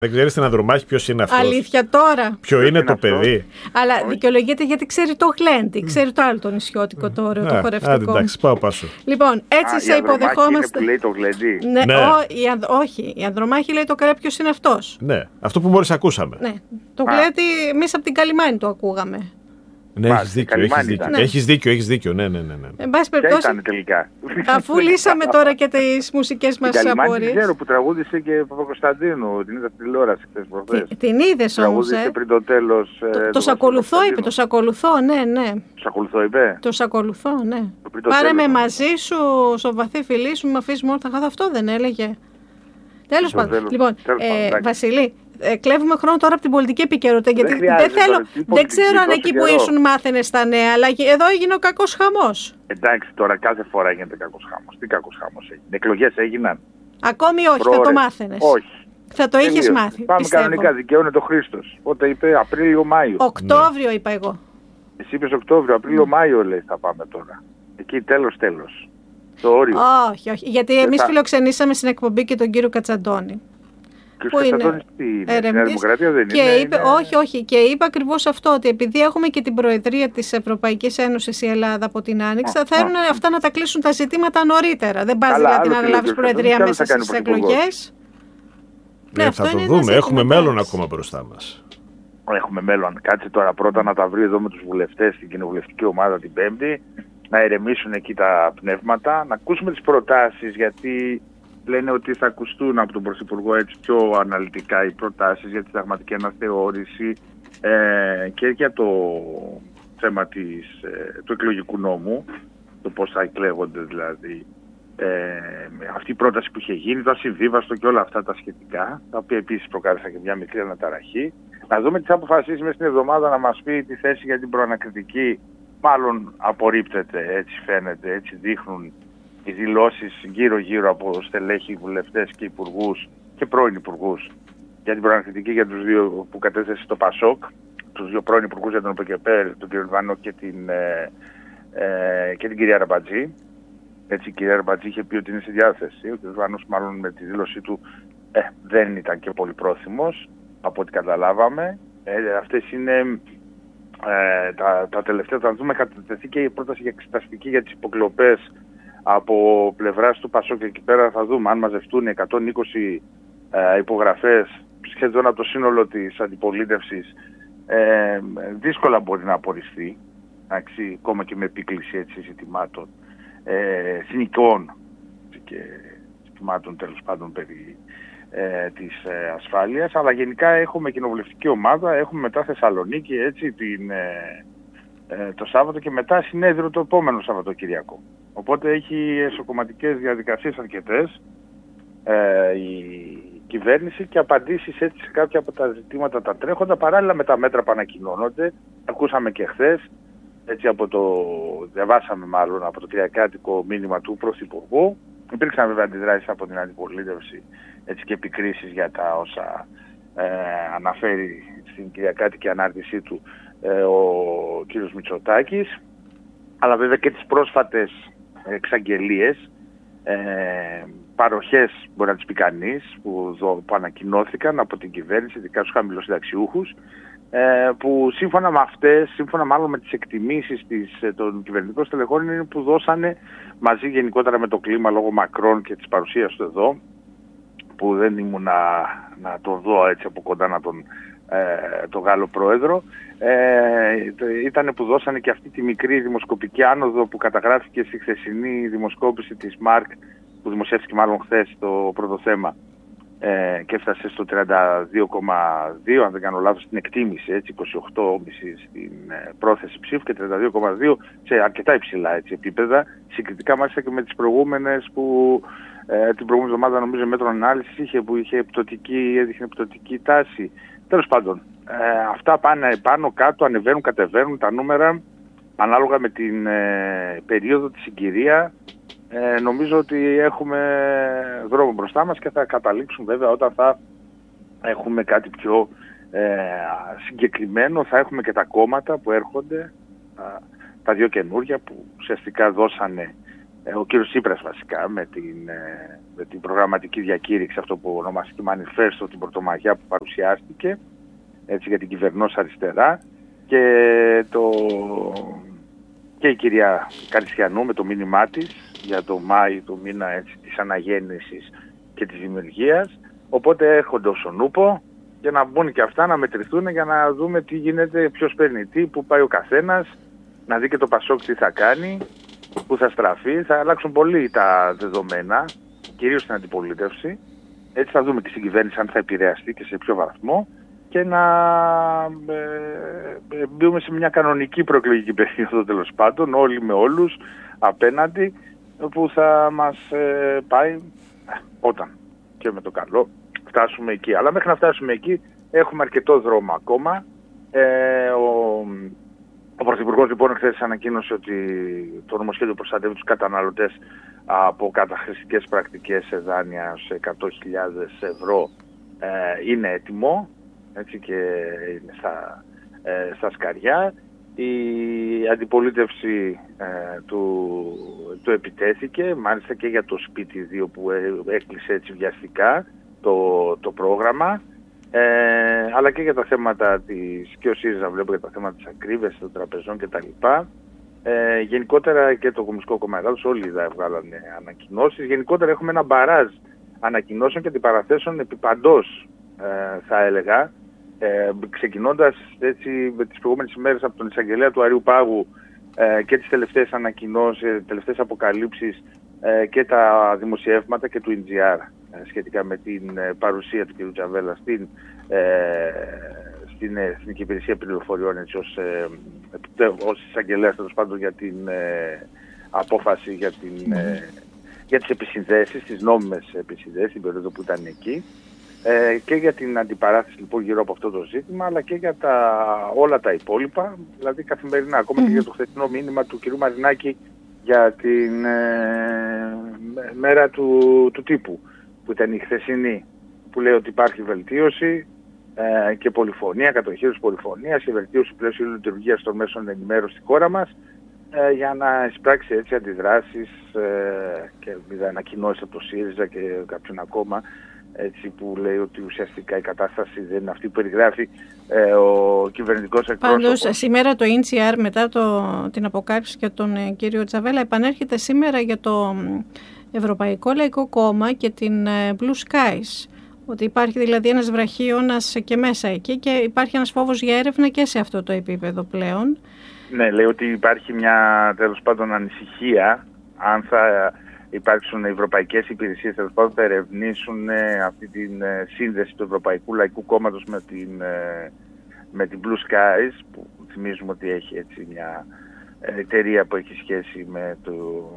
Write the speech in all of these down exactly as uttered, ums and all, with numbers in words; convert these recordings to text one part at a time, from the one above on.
Δεν ξέρεις την Ανδρομάχη ποιος είναι αυτός. Αλήθεια τώρα. Ποιο είναι, είναι το αυτό? παιδί. Αλλά όχι. Δικαιολογείται γιατί ξέρει το Γλέντι, ξέρει το άλλο το νησιώτικο, το ωραίο, το χορευτικό. Άντε, εντάξει, πάω πάσο. Λοιπόν, έτσι Α, σε υποδεχόμαστε. Είναι που λέει το Γλέντι. Ναι, ναι. Ο, η Ανδ... όχι, η Ανδρομάχη λέει το καρέ ποιος είναι αυτός. Ναι, αυτό που μόλις ακούσαμε. Ναι, το Γλέντι εμείς από την Καλιμάνη το ακούγαμε. Ναι, έχεις δίκιο, έχεις δίκιο. Ναι. έχεις δίκιο, έχεις δίκιο, ναι, ναι, ναι. ναι. Εν πάση περιπτώσει, ήταν τελικά. Αφού λύσαμε τώρα και τις μουσικές μας απορίες. Την ξέρω που τραγούδισε και Παπακοσταντίνου, την είδα στην τηλεόραση χθες προχθές. Την είδες όμως, τραγούδισε πριν το τέλος. Το, το, το σ' ακολουθώ είπε, το σ' ακολουθώ, ναι, ναι. Το σ' ακολουθώ είπε. Το σ' ακολουθώ, ναι. Πάρε με μαζί σου, στο βαθύ φιλί σου, με αφήσεις μόνο τα χάθα, αυτό δεν έλεγε. Τέλος πάντων. Λοιπόν, Βασιλή. Ε, κλέβουμε χρόνο τώρα από την πολιτική επικαιρότητα. Γιατί δεν, δεν θέλω. Δεν ξέρω αν εκεί που ήσουν μάθαινες τα νέα, αλλά εδώ έγινε ο κακός χαμός. Εντάξει, τώρα κάθε φορά γίνεται κακός χαμός. Τι κακός χαμός έγινε? Εκλογές έγιναν. Ακόμη όχι, Προώρες. Θα το μάθαινες. Όχι. Θα το είχες μάθει. Πάμε πιστεύω. Κανονικά, δικαιώνεται ο Χρήστος. Πότε είπε Απρίλιο-Μάιο. Οκτώβριο ναι. είπα εγώ. Εσύ είπες Οκτώβριο, Απρίλιο-Μάιο λέει θα πάμε τώρα. Εκεί τέλος τέλος. Το όριο. Όχι, όχι. Γιατί εμείς θα... φιλοξενήσαμε στην εκπομπή και τον κύριο Κατσαντώνη. Που είναι ερευνητής και είναι, είπε, είναι... όχι, όχι, και είπε ακριβώς αυτό, ότι επειδή έχουμε και την Προεδρία της Ευρωπαϊκής Ένωσης η Ελλάδα από την Άνοιξη, θα θέλουν α, αυτά να τα κλείσουν τα ζητήματα νωρίτερα. Δεν πας δηλαδή να αναλάβεις Προεδρία μέσα στις εκλογές. Ναι, ναι, θα το δούμε. Έχουμε μέλλον ακόμα μπροστά μας. Έχουμε μέλλον. Κάτσε τώρα πρώτα να τα βρει εδώ με τους βουλευτές στην κοινοβουλευτική ομάδα την Πέμπτη, να ηρεμήσουν εκεί τα πνεύματα, να ακούσουμε τις προτάσεις, γιατί λένε ότι θα ακουστούν από τον Πρωθυπουργό έτσι πιο αναλυτικά οι προτάσεις για τη συνταγματική αναθεώρηση ε, και για το θέμα της, ε, του εκλογικού νόμου, το πώς θα εκλέγονται δηλαδή. Ε, αυτή η πρόταση που είχε γίνει, το ασυμβίβαστο και όλα αυτά τα σχετικά, τα οποία επίσης προκάλεσαν και μια μικρή αναταραχή. Να δούμε τι θα αποφασίσει μέσα στην εβδομάδα να μας πει τη θέση για την προανακριτική. Μάλλον απορρίπτεται, έτσι φαίνεται, έτσι δείχνουν οι δηλώσεις γύρω-γύρω από στελέχη, βουλευτές και υπουργούς και πρώην υπουργούς για την προανακριτική για τους δύο που κατέθεσε το ΠΑΣΟΚ, τους δύο πρώην υπουργούς για τον ΟΠΕΚΕΠΕΡ, τον κύριο Λιβάνο και την, ε, ε, και την κυρία Ραμπατζή. Έτσι η κυρία Ραμπατζή είχε πει ότι είναι στη διάθεση. Ο κύριος Λιβάνος μάλλον με τη δήλωσή του ε, δεν ήταν και πολύ πρόθυμος από ό,τι καταλάβαμε. Ε, αυτές είναι ε, τα, τα τελευταία. Θα δούμε κατατεθεί και η πρόταση για εξεταστική για τις υποκλοπές από πλευράς του ΠΑΣΟΚ και εκεί πέρα θα δούμε αν μαζευτούν εκατόν είκοσι ε, υπογραφές σχεδόν από το σύνολο της αντιπολίτευσης. Ε, δύσκολα μπορεί να απορριστεί, εντάξει, ακόμα και με επίκληση έτσι ζητημάτων ε, εθνικών και ζητημάτων τέλος πάντων περί ε, της ε, ασφάλειας, αλλά γενικά έχουμε κοινοβουλευτική ομάδα, έχουμε μετά Θεσσαλονίκη έτσι την... Ε, το Σάββατο και μετά συνέδριο το επόμενο Σαββατοκυριακό. Οπότε έχει εσωκομματικές διαδικασίες αρκετές ε, η κυβέρνηση και απαντήσεις έτσι σε κάποια από τα ζητήματα τα τρέχοντα παράλληλα με τα μέτρα που ανακοινώνονται. Ακούσαμε και χθες, έτσι από το, διαβάσαμε μάλλον από το κυριακάτικο μήνυμα του Πρωθυπουργού. Υπήρξαν βέβαια αντιδράσεις από την αντιπολίτευση έτσι και επικρίσεις για τα όσα ε, αναφέρει στην κυριακάτικη ανάρτησή του ο κύριος Μητσοτάκης, αλλά βέβαια και τις πρόσφατες εξαγγελίες, ε, παροχές μπορεί να τις πει κανείς, που, που ανακοινώθηκαν από την κυβέρνηση, ειδικά στους χαμηλοσυνταξιούχους, ε, που σύμφωνα με αυτές, σύμφωνα μάλλον με τις εκτιμήσεις της, των κυβερνητικών στελεχών, είναι που δώσανε μαζί γενικότερα με το κλίμα λόγω Μακρόν και της παρουσίας του εδώ, που δεν ήμουν να, να τον δω έτσι από κοντά να τον Ε, το Γάλλο πρόεδρο, ε, ήταν που δώσανε και αυτή τη μικρή δημοσκοπική άνοδο που καταγράφηκε στη χθεσινή δημοσκόπηση της ΜΑΡΚ, που δημοσιεύτηκε μάλλον χθες το πρώτο θέμα ε, και έφτασε στο τριάντα δύο κόμμα δύο, αν δεν κάνω λάθος, στην εκτίμηση, έτσι, είκοσι οκτώ κόμμα πέντε στην ε, πρόθεση ψήφου και τριάντα δύο κόμμα δύο σε αρκετά υψηλά έτσι, επίπεδα, συγκριτικά μάλιστα και με τις προηγούμενες που ε, την προηγούμενη εβδομάδα νομίζω μέτρο ανάλυσης είχε, που είχε πτωτική, έδειχνε πτωτική τάση. Τέλος πάντων, ε, αυτά πάνε πάνω κάτω, ανεβαίνουν, κατεβαίνουν τα νούμερα ανάλογα με την ε, περίοδο, τη συγκυρία. Ε, νομίζω ότι έχουμε δρόμο μπροστά μας και θα καταλήξουν βέβαια όταν θα έχουμε κάτι πιο ε, συγκεκριμένο. Θα έχουμε και τα κόμματα που έρχονται, τα, τα δύο καινούργια που ουσιαστικά δώσανε ο κύριος Τσίπρας βασικά, με την, με την προγραμματική διακήρυξη, αυτό που ονομάστηκε Μανιφέστο, την Πρωτομαγιά που παρουσιάστηκε, έτσι, για την κυβερνώσα αριστερά, και, το, και η κυρία Καριστιανού με το μήνυμά της για το Μάη, το μήνα, έτσι, της αναγέννησης και της δημιουργίας. Οπότε έρχονται ως ο νούπο για να μπουν και αυτά, να μετρηθούν, για να δούμε τι γίνεται, ποιος παίρνει τι, πού πάει ο καθένας, να δει και το Πασόκ τι θα κάνει, πού θα στραφεί. Θα αλλάξουν πολύ τα δεδομένα, κυρίως στην αντιπολίτευση. Έτσι θα δούμε και στην κυβέρνηση αν θα επηρεαστεί και σε ποιο βαθμό, και να ε, ε, μπούμε σε μια κανονική προεκλογική περίοδο, τέλος πάντων, όλοι με όλους απέναντι, που θα μας ε, πάει όταν και με το καλό φτάσουμε εκεί. Αλλά μέχρι να φτάσουμε εκεί έχουμε αρκετό δρόμο ακόμα. Ε, ο, ο Πρωθυπουργός λοιπόν χθες ανακοίνωσε ότι το νομοσχέδιο προστατεύει τους καταναλωτές από καταχρηστικές πρακτικές σε δάνεια σε εκατό χιλιάδες ευρώ. Ε, είναι έτοιμο, έτσι, και είναι στα, ε, στα σκαριά. Η αντιπολίτευση ε, του, του επιτέθηκε, μάλιστα και για το σπίτι δύο που ε, έκλεισε έτσι βιαστικά το, το πρόγραμμα, ε, αλλά και για τα θέματα της, και ο ΣΥΡΙΖΑ βλέπω, για τα θέματα της ακρίβειας των τραπεζών κτλ. Ε, γενικότερα και το Κομμουνιστικό Κόμμα Ελλάδος, όλοι θα βγάλανε ανακοινώσεις. Γενικότερα έχουμε ένα μπαράζ ανακοινώσεων και αντιπαραθέσεων επί παντός, ε, θα έλεγα. Ε, ξεκινώντας έτσι με τις προηγούμενες ημέρες από τον εισαγγελέα του Αριού Πάγου ε, και τις τελευταίες ανακοινώσεις, τελευταίες αποκαλύψεις ε, και τα δημοσιεύματα και του ι τζι αρ ε, σχετικά με την ε, παρουσία του κ. Τζαβέλα στην, ε, στην Εθνική Υπηρεσία Πληροφοριών, έτσι, ως, ε, ως εισαγγελέας, τέλος πάντων, για την ε, απόφαση για, την, ε, για τις επισυνδέσεις, τις νόμιμες επισυνδέσεις, την περίοδο που ήταν εκεί. Ε, και για την αντιπαράθεση λοιπόν γύρω από αυτό το ζήτημα, αλλά και για τα, όλα τα υπόλοιπα, δηλαδή καθημερινά, ακόμα mm-hmm. και για το χθεσινό μήνυμα του κ. Μαρινάκη για την ε, μέρα του, του τύπου, που ήταν η χθεσινή, που λέει ότι υπάρχει βελτίωση ε, και πολυφωνία, κατοχήρωση πολυφωνίας και βελτίωση πλαίσιο λειτουργίας των μέσων ενημέρωσης στη χώρα μας, ε, για να εισπράξει έτσι αντιδράσεις ε, και ανακοινώσεις από το ΣΥΡΙΖΑ και κάποιον ακόμα, έτσι, που λέει ότι ουσιαστικά η κατάσταση δεν είναι αυτή που περιγράφει ε, ο κυβερνητικός εκπρόσωπος. Πάντως σήμερα το ι τζι αρ, μετά το, την αποκάλυψη για τον ε, κύριο Τζαβέλα, επανέρχεται σήμερα για το Ευρωπαϊκό Λαϊκό Κόμμα και την ε, Blue Skies. Ότι υπάρχει δηλαδή ένας βραχίωνας και μέσα εκεί, και υπάρχει ένας φόβος για έρευνα και σε αυτό το επίπεδο πλέον. Ναι, λέει ότι υπάρχει μια, τέλος πάντων, ανησυχία αν θα υπάρξουν ευρωπαϊκές υπηρεσίες, τέλος πάντων, θα ερευνήσουν ε, αυτή την ε, σύνδεση του Ευρωπαϊκού Λαϊκού Κόμματος με την, ε, με την Blue Skies, που θυμίζουμε ότι έχει έτσι μια ε, εταιρεία που έχει σχέση με το,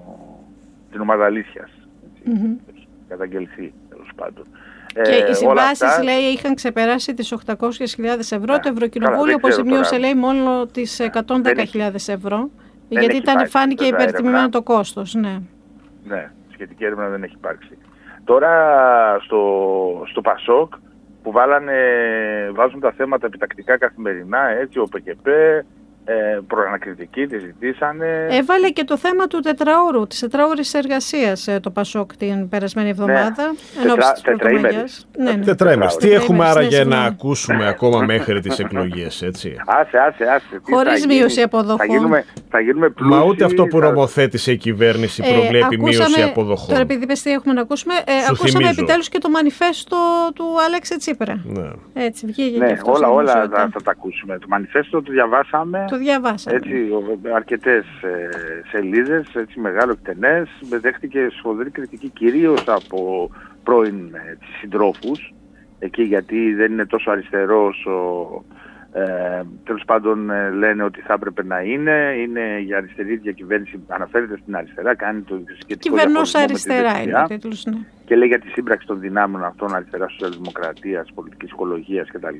την ομάδα αλήθειας. Mm-hmm. Έχει καταγγελθεί, τέλος πάντων. Και ε, οι συμβάσεις, λέει, είχαν ξεπεράσει τις οκτακόσιες χιλιάδες ευρώ. Yeah. Το Ευρωκοινοβούλιο αποζημίωσε, λέει, μόνο τις εκατόν δέκα χιλιάδες ευρώ. Δεν γιατί ήταν, υπάρξει, φάνηκε υπερτιμημένο το κόστος. Ναι. Ναι, σχετική έρευνα δεν έχει υπάρξει. Τώρα στο, στο Πασόκ, που βάλανε, βάζουν τα θέματα επιτακτικά καθημερινά, έτσι, ο ΠΚΠ, ε, προανακριτική, τη ζητήσανε. Έβαλε και το θέμα του τετραώρου, της τετραώρης εργασίας, το Πασόκ την περασμένη εβδομάδα. Ναι, Τετρα, τετραήμερης. Ναι, ναι. Τετραήμερης. Τι έχουμε άραγε να ακούσουμε ακόμα μέχρι τις εκλογές, έτσι. Άσε, άσε, άσε. Χωρίς μείωση αποδοχών. Θα γίνουμε, θα γίνουμε πλούσιοι. Μα ούτε αυτό που θα... νομοθέτησε η κυβέρνηση προβλέπει ε, μείωση αποδοχών. Τώρα, επειδή πες τι έχουμε να ακούσουμε, ε, ακούσαμε επιτέλους και το μανιφέστο του Αλέξη Τσίπρα. Ναι, έτσι, βγήκε ναι, και αυτός, όλα, όλα θα, θα τα ακούσουμε. Το μανιφέστο το διαβάσαμε. Το διαβάσαμε. Έτσι, αρκετές ε, σελίδες, έτσι, μεγάλο εκτενές, δέχτηκε σφοδρή κριτική κυρίως από πρώην ε, συντρόφους, εκεί, γιατί δεν είναι τόσο αριστερός ο, ε, τέλος πάντων ε, λένε ότι θα έπρεπε να είναι, είναι για αριστερή διακυβέρνηση, αναφέρεται στην αριστερά, κάνει το σχετικό κυβερνός αριστερά είναι τίτλος, ναι. Και λέει για τη σύμπραξη των δυνάμεων αυτών αριστεράς, σοσιαλδημοκρατίας, πολιτικής οικολογίας κτλ.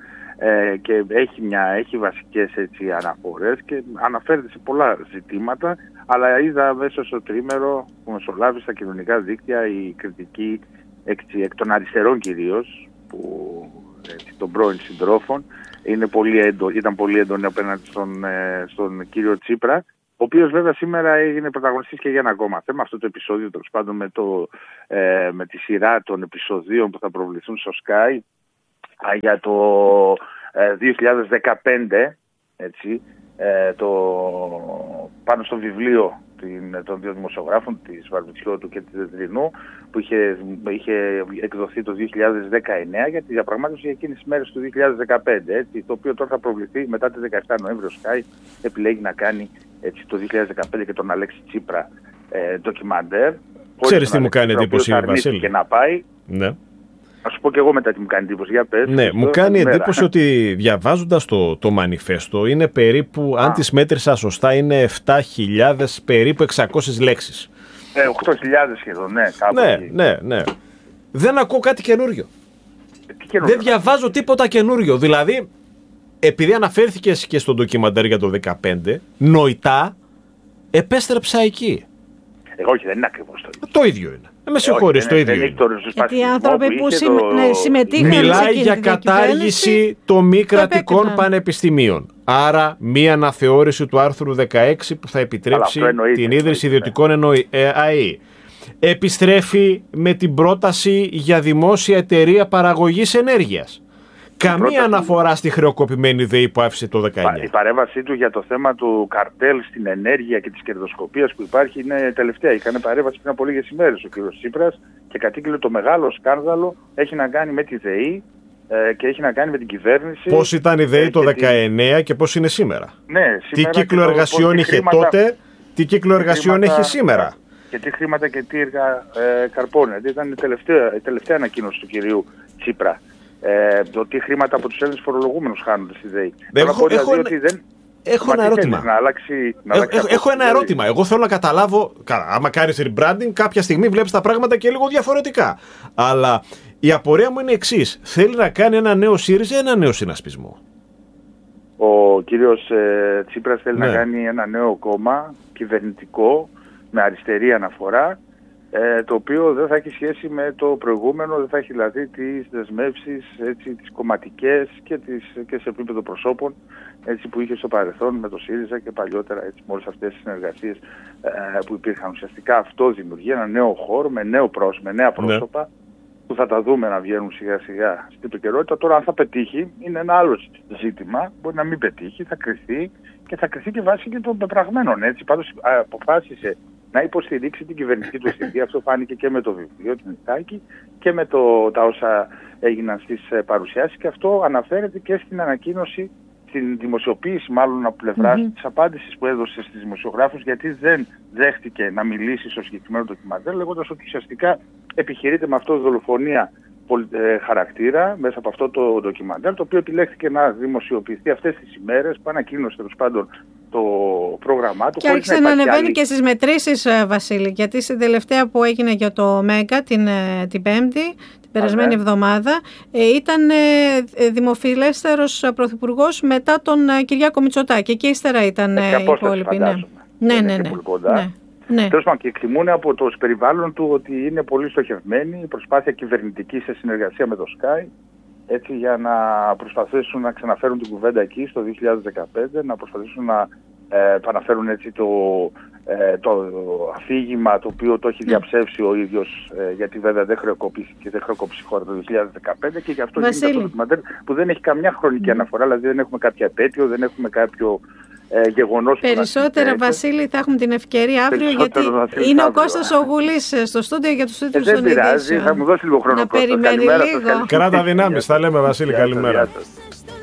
Ε, και έχει, μια, έχει βασικές, έτσι, αναφορές και αναφέρεται σε πολλά ζητήματα, αλλά είδα μέσα στο τρίμερο που μεσολάβησε στα κοινωνικά δίκτυα η κριτική, έτσι, εκ των αριστερών κυρίως, που, έτσι, των πρώην συντρόφων, είναι πολύ έντο, ήταν πολύ έντονη απέναντι στον, ε, στον κύριο Τσίπρα, ο οποίος βέβαια σήμερα έγινε πρωταγωνιστής και για ένα ακόμα θέμα, αυτό το επεισόδιο τέλος πάντων με, το, ε, με τη σειρά των επεισοδίων που θα προβληθούν στο Sky για το ε, δύο χιλιάδες δεκαπέντε, έτσι, ε, το, πάνω στο βιβλίο την, των δύο δημοσιογράφων, της Βαρβιτσιώτου και της Δεδρινού, που είχε, είχε εκδοθεί το δύο χιλιάδες δεκαεννέα για τη διαπραγμάτευση για εκείνες τις μέρες του δύο χιλιάδες δεκαπέντε, έτσι, το οποίο τώρα θα προβληθεί μετά τη δεκαεφτά Νοέμβρη. Ο Sky επιλέγει να κάνει, έτσι, το δύο χιλιάδες δεκαπέντε και τον Αλέξη Τσίπρα ε, ντοκιμαντέρ. Ξέρεις τι μου κάνει εντύπωση, Βασίλη? Και να πάει. Ναι. Να σου πω και εγώ μετά τι μου κάνει εντύπωση. Για πες. Ναι, μου κάνει εντύπωση ότι διαβάζοντας το, το μανιφέστο είναι περίπου, Α. αν τις μέτρησα σωστά, είναι επτά χιλιάδες περίπου εξακόσιες λέξεις. Ε, οκτώ χιλιάδες σχεδόν, ναι. Κάπου ναι, εκεί. ναι, ναι. Δεν ακούω κάτι καινούριο. Ε, τι καινούριο. Δεν διαβάζω τίποτα καινούριο. Δηλαδή, επειδή αναφέρθηκες και στο ντοκιμαντέρ για το δεκαπέντε, νοητά επέστρεψα εκεί. Εγώ όχι, δεν είναι ακριβώς το ίδιο. Το ίδιο είναι. Με συγχωρείς, το ίδιο είναι. Γιατί οι άνθρωποι που, που συμ... το... ναι, συμμετείχαν. Μιλάει για κατάργηση των μη κρατικών πανεπιστημίων. Άρα, μία αναθεώρηση του άρθρου δεκαέξι που θα επιτρέψει την ίδρυση ιδιωτικών ΕΑΗ. Επιστρέφει με την πρόταση για δημόσια εταιρεία παραγωγής ενέργειας. Καμία πρόταση... αναφορά στη χρεοκοπημένη ΔΕΗ που άφησε το δεκαεννέα. Η παρέμβασή του για το θέμα του καρτέλ στην ενέργεια και της κερδοσκοπίας που υπάρχει είναι τελευταία. Είχαν παρέμβαση πριν από λίγες ημέρες ο κ. Τσίπρας και κατήγγειλε το μεγάλο σκάνδαλο, έχει να κάνει με τη ΔΕΗ ε, και έχει να κάνει με την κυβέρνηση. Πώς ήταν η ΔΕΗ το δεκαεννέα και πώς είναι σήμερα. Ναι, σήμερα τι κύκλο εργασιών είχε χρήματα... τότε, τι κύκλο εργασιών έχει σήμερα. Και τι χρήματα και τι έργα ε, καρπώνει. Ήταν η τελευταία, η τελευταία ανακοίνωση του κυρίου Τσίπρα. Ε, το τι χρήματα από τους Έλληνες φορολογούμενους χάνονται στη ΔΕΗ. Έχω, έχω, ότι δεν... έχω ένα ερώτημα. Να αλλάξει, να αλλάξει έχω έχω ένα ερώτημα. Εγώ θέλω να καταλάβω. Καλά, άμα κάνεις rebranding, κάποια στιγμή βλέπεις τα πράγματα και λίγο διαφορετικά. Αλλά η απορία μου είναι η εξής. Θέλει να κάνει ένα νέο ΣΥΡΙΖΑ ή ένα νέο συνασπισμό? Ο κύριος ε, Τσίπρας θέλει ναι. να κάνει ένα νέο κόμμα κυβερνητικό με αριστερή αναφορά, ε, το οποίο δεν θα έχει σχέση με το προηγούμενο, δεν θα έχει δηλαδή τις δεσμεύσεις, έτσι, τις κομματικές και, τις, και σε επίπεδο προσώπων, έτσι, που είχε στο παρελθόν με το ΣΥΡΙΖΑ και παλιότερα, έτσι, με όλες αυτές τις συνεργασίες ε, που υπήρχαν. Ουσιαστικά αυτό δημιουργεί ένα νέο χώρο με, νέο πρόσ, με νέα πρόσωπα, ναι. που θα τα δούμε να βγαίνουν σιγά σιγά στην επικαιρότητα. Τώρα αν θα πετύχει είναι ένα άλλο ζήτημα, μπορεί να μην πετύχει, θα κρυθεί και θα κρυθεί και βάσει και των πεπραγμένων. Έτσι. Πάντως αποφάσισε να υποστηρίξει την κυβερνητική του ευθύνη. Αυτό φάνηκε και με το βιβλίο του Μητσάκη και με το, τα όσα έγιναν στις παρουσιάσεις, και αυτό αναφέρεται και στην ανακοίνωση, στην δημοσιοποίηση μάλλον από πλευράς mm-hmm. της απάντησης που έδωσε στις δημοσιογράφους, γιατί δεν δέχτηκε να μιλήσει στο συγκεκριμένο ντοκιμαντέρ, λέγοντας ότι ουσιαστικά επιχειρείται με αυτό δολοφονία χαρακτήρα μέσα από αυτό το ντοκιμαντέρ, το οποίο επιλέχθηκε να δημοσιοποιηθεί αυτές τις ημέρες που ανακοίνωσε τέλος πάντων το πρόγραμμά του. Και άρχισε να ανεβαίνει άλλη... και στις μετρήσεις, Βασίλη, γιατί στην τελευταία που έγινε για το Μέγκα την, την Πέμπτη, την περασμένη Α, ναι. εβδομάδα, ήταν δημοφιλέστερος πρωθυπουργός μετά τον Κυριάκο Μητσοτάκη, και ύστερα ήταν οι υπόλοιποι. Ναι, ναι, ναι. ναι, ναι. Ναι. Τέλος πάντων, και εκτιμούν από το περιβάλλον του ότι είναι πολύ στοχευμένη η προσπάθεια κυβερνητική σε συνεργασία με το Sky, έτσι, για να προσπαθήσουν να ξαναφέρουν την κουβέντα εκεί στο δύο χιλιάδες δεκαπέντε, να προσπαθήσουν να ε, επαναφέρουν έτσι το, ε, το αφήγημα το οποίο το έχει διαψεύσει ο ίδιος, ε, γιατί βέβαια δεν χρεοκόπησε και δεν χρεοκόπησε η χώρα το δύο χιλιάδες δεκαπέντε, και γι' αυτό γίνεται αυτό το ντοκιμαντέρ που δεν έχει καμιά χρονική mm. αναφορά, δηλαδή δεν έχουμε κάποια επέτειο, δεν έχουμε κάποιο Ε, γεγονός. Περισσότερα, που Βασίλη, θα έχουμε την ευκαιρία αύριο, γιατί Βασίλη, είναι αύριο. Ο Κώστας ο Γουλής στο στούντιο για τους τίτλους ε, των ειδήσεων. Δεν πειράζει, θα μου δώσει λίγο χρόνο. Να περιμένει λίγο. Κράτα δυνάμεις, θα λέμε, Βασίλη, καλημέρα.